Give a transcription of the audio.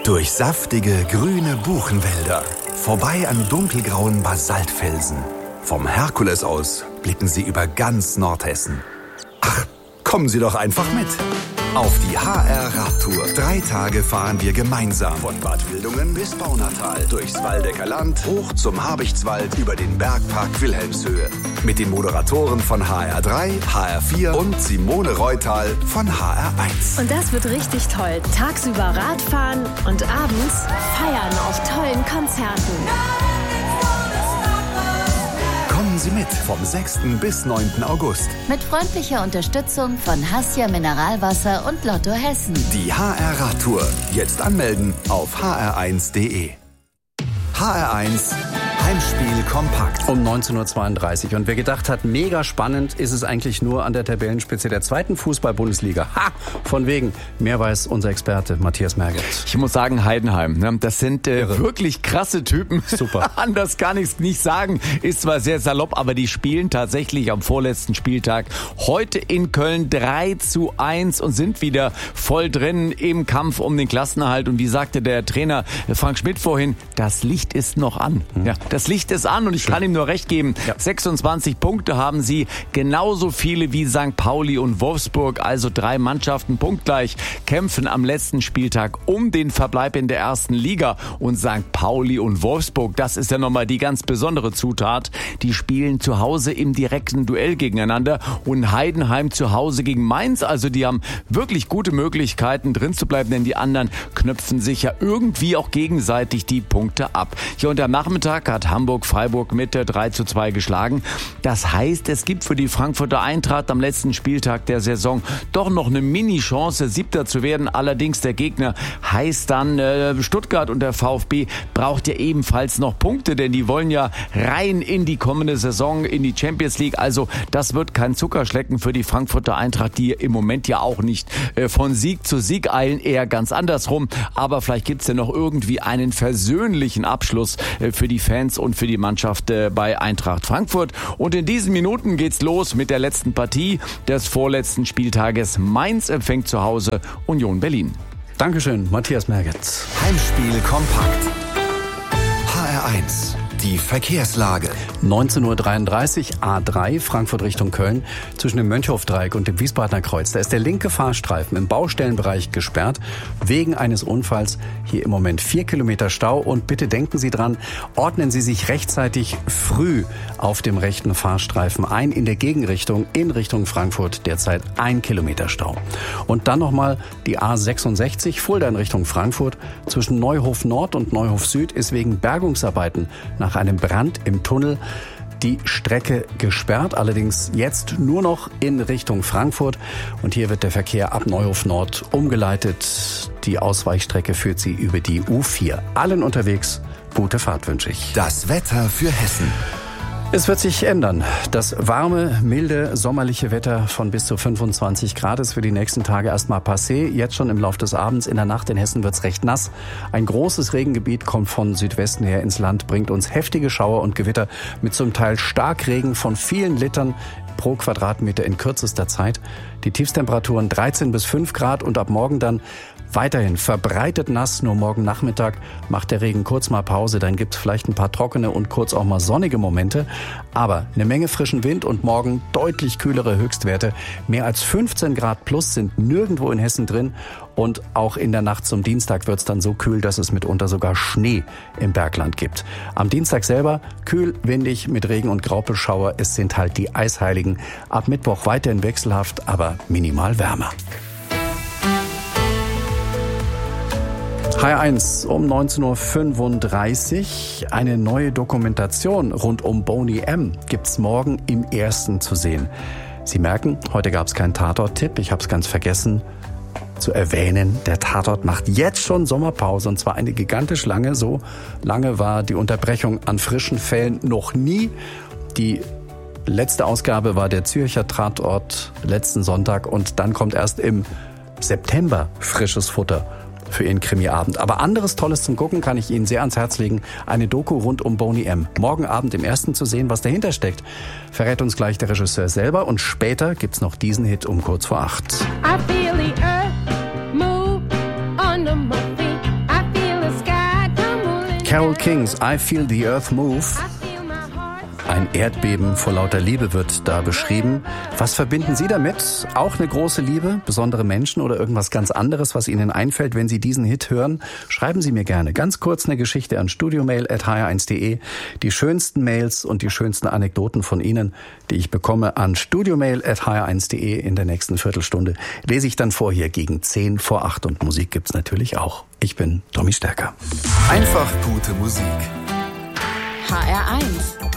Durch saftige, grüne Buchenwälder, vorbei an dunkelgrauen Basaltfelsen. Vom Herkules aus blicken Sie über ganz Nordhessen. Ach, kommen Sie doch einfach mit. Auf die HR-Radtour. 3 Tage fahren wir gemeinsam von Bad Wildungen bis Baunatal, durchs Waldecker Land, hoch zum Habichtswald, über den Bergpark Wilhelmshöhe. Mit den Moderatoren von HR3, HR4 und Simone Reutal von HR1. Und das wird richtig toll. Tagsüber Radfahren und abends feiern auf tollen Konzerten. Kommen Sie mit vom 6. bis 9. August. Mit freundlicher Unterstützung von Hassia Mineralwasser und Lotto Hessen. Die HR-Radtour. Jetzt anmelden auf hr1.de. HR1 Heimspiel kompakt. Um 19.32 Uhr. Und wer gedacht hat, mega spannend, ist es eigentlich nur an der Tabellenspitze der 2. Fußball-Bundesliga. Ha! Von wegen. Mehr weiß unser Experte Matthias Merget. Ich muss sagen, Heidenheim, ne? Das sind wirklich krasse Typen. Super. Anders kann ich es nicht sagen. Ist zwar sehr salopp, aber die spielen tatsächlich am vorletzten Spieltag heute in Köln 3:1 und sind wieder voll drin im Kampf um den Klassenerhalt. Und wie sagte der Trainer Frank Schmidt vorhin, das Licht ist noch an. Ja, das Licht ist an und ich kann ihm nur recht geben. Ja. 26 Punkte haben sie, genauso viele wie St. Pauli und Wolfsburg, also 3 Mannschaften punktgleich, kämpfen am letzten Spieltag um den Verbleib in der 1. Liga. Und St. Pauli und Wolfsburg, das ist ja nochmal die ganz besondere Zutat, die spielen zu Hause im direkten Duell gegeneinander und Heidenheim zu Hause gegen Mainz. Also die haben wirklich gute Möglichkeiten drin zu bleiben, denn die anderen knöpfen sich ja irgendwie auch gegenseitig die Punkte ab. Ja, und am Nachmittag hat Hamburg Freiburg mit 3:2 geschlagen. Das heißt, es gibt für die Frankfurter Eintracht am letzten Spieltag der Saison doch noch eine Mini-Chance, 7. zu werden. Allerdings der Gegner heißt dann Stuttgart und der VfB braucht ja ebenfalls noch Punkte, denn die wollen ja rein in die kommende Saison, in die Champions League. Also das wird kein Zuckerschlecken für die Frankfurter Eintracht, die im Moment ja auch nicht von Sieg zu Sieg eilen, eher ganz andersrum. Aber vielleicht gibt's ja noch irgendwie einen versöhnlichen Abschluss für die Fans und für die Mannschaft bei Eintracht Frankfurt. Und in diesen Minuten geht's los mit der letzten Partie des vorletzten Spieltages. Mainz empfängt zu Hause Union Berlin. Dankeschön, Matthias Merget. Heimspiel kompakt. HR1. Die Verkehrslage. 19.33 Uhr, A3, Frankfurt Richtung Köln, zwischen dem Mönchhofdreieck und dem Wiesbadener Kreuz. Da ist der linke Fahrstreifen im Baustellenbereich gesperrt, wegen eines Unfalls. Hier im Moment 4 Kilometer Stau. Und bitte denken Sie dran, ordnen Sie sich rechtzeitig früh auf dem rechten Fahrstreifen ein, in der Gegenrichtung, in Richtung Frankfurt, derzeit 1 Kilometer Stau. Und dann nochmal die A66, Fulda in Richtung Frankfurt, zwischen Neuhof Nord und Neuhof Süd ist wegen Bergungsarbeiten nach einem Brand im Tunnel die Strecke gesperrt, allerdings jetzt nur noch in Richtung Frankfurt. Und hier wird der Verkehr ab Neuhof Nord umgeleitet. Die Ausweichstrecke führt sie über die U4. Allen unterwegs gute Fahrt wünsche ich. Das Wetter für Hessen. Es wird sich ändern. Das warme, milde, sommerliche Wetter von bis zu 25 Grad ist für die nächsten Tage erstmal passé. Jetzt schon im Laufe des Abends, in der Nacht in Hessen wird's recht nass. Ein großes Regengebiet kommt von Südwesten her ins Land, bringt uns heftige Schauer und Gewitter mit zum Teil Starkregen von vielen Litern pro Quadratmeter in kürzester Zeit. Die Tiefstemperaturen 13 bis 5 Grad und ab morgen dann weiterhin verbreitet nass. Nur morgen Nachmittag macht der Regen kurz mal Pause. Dann gibt's vielleicht ein paar trockene und kurz auch mal sonnige Momente. Aber eine Menge frischen Wind und morgen deutlich kühlere Höchstwerte. Mehr als 15 Grad plus sind nirgendwo in Hessen drin. Und auch in der Nacht zum Dienstag wird's dann so kühl, dass es mitunter sogar Schnee im Bergland gibt. Am Dienstag selber kühl, windig mit Regen und Graupelschauer. Es sind halt die Eisheiligen. Ab Mittwoch weiterhin wechselhaft, aber minimal wärmer. HR1 um 19.35 Uhr. Eine neue Dokumentation rund um Boney M. gibt's morgen im Ersten zu sehen. Sie merken, heute gab's keinen Tatort-Tipp. Ich habe es ganz vergessen zu erwähnen. Der Tatort macht jetzt schon Sommerpause und zwar eine gigantisch lange. So lange war die Unterbrechung an frischen Fällen noch nie. Die letzte Ausgabe war der Zürcher Tatort letzten Sonntag und dann kommt erst im September frisches Futter für Ihren Krimiabend. Aber anderes Tolles zum Gucken kann ich Ihnen sehr ans Herz legen. Eine Doku rund um Boney M. Morgen Abend im Ersten zu sehen, was dahinter steckt, verrät uns gleich der Regisseur selber. Und später gibt's noch diesen Hit um kurz vor 8. I feel the earth move under my feet. I feel Carole Kings I Feel the Earth Move. Ein Erdbeben vor lauter Liebe wird da beschrieben. Was verbinden Sie damit? Auch eine große Liebe, besondere Menschen oder irgendwas ganz anderes, was Ihnen einfällt, wenn Sie diesen Hit hören? Schreiben Sie mir gerne ganz kurz eine Geschichte an studiomail@hr1.de. Die schönsten Mails und die schönsten Anekdoten von Ihnen, die ich bekomme, an studiomail@hr1.de in der nächsten Viertelstunde. Lese ich dann vor hier gegen 10 vor 8 und Musik gibt's natürlich auch. Ich bin Tommy Stärker. Einfach gute Musik. HR1